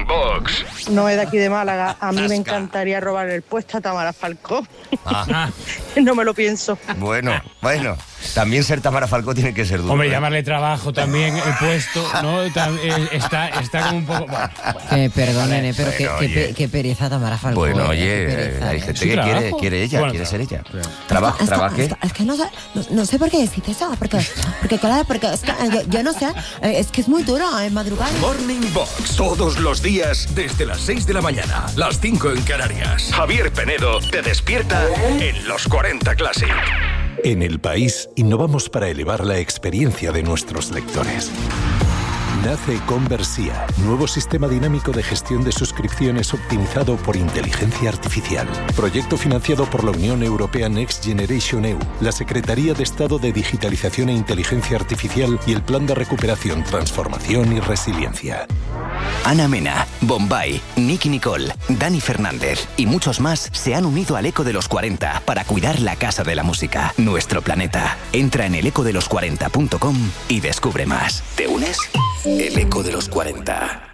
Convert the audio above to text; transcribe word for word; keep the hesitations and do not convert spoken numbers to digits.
Morning Box. No es de aquí de Málaga. A mí me encantaría robar el puesto a Tamara Falcó. Ah. No me lo pienso. Bueno, bueno. También ser Tamara Falcó tiene que ser duro. Hombre, ¿eh? llamarle trabajo también, el puesto, ¿no? Tam- eh, Está, está como un poco... Bueno, Que perdonen, eh, pero Bueno, qué, qué, oye. pe- qué pereza Tamara Falcó. Bueno, eh, oye, qué pereza, hay eh. gente ¿Su que quiere, trabajo? quiere ella, Bueno, quiere ser ella. claro. Traba- Es que- ¿Trabaje? es que, es que no, sé, no, no sé por qué decís eso, porque, porque claro, porque es que, eh, yo, yo no sé, eh, es que es muy duro en madrugada. Morning Box. Todos los días desde las seis de la mañana. Las cinco en Canarias. Javier Penedo te despierta en los cuarenta Classic. En El País innovamos para elevar la experiencia de nuestros lectores. Nace Conversia, nuevo sistema dinámico de gestión de suscripciones optimizado por inteligencia artificial. Proyecto financiado por la Unión Europea Next Generation E U, la Secretaría de Estado de Digitalización e Inteligencia Artificial y el Plan de Recuperación, Transformación y Resiliencia. Ana Mena, Bombay, Nicky Nicole, Dani Fernández y muchos más se han unido al Eco de los cuarenta para cuidar la Casa de la Música, nuestro planeta. Entra en el eco de los cuarenta punto com y descubre más. ¿Te unes? El Eco de los cuarenta.